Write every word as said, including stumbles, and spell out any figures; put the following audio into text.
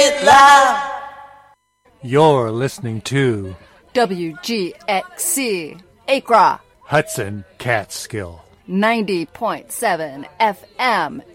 it loud. You're listening to W G X C, Accra, Hudson Catskill, ninety point seven F M,